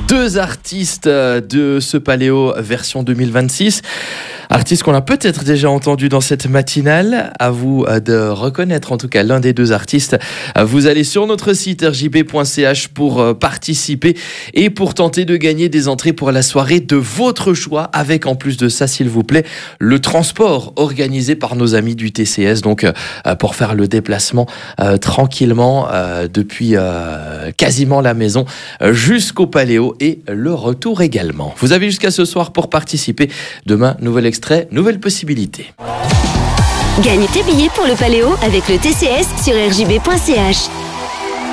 Deux artistes de ce Paléo version 2026. Artistes qu'on a peut-être déjà entendu dans cette matinale. À vous de reconnaître en tout cas l'un des deux artistes. Vous allez sur notre site rjb.ch pour participer et pour tenter de gagner des entrées pour la soirée de votre choix, avec en plus de ça, s'il vous plaît, le transport organisé par nos amis du TCS, donc pour faire le déplacement tranquillement depuis quasiment la maison jusqu'au Paléo et le retour également. Vous avez jusqu'à ce soir pour participer. Demain, nouvel extrait, nouvelle possibilité. Gagne tes billets pour le Paléo avec le TCS sur rjb.ch.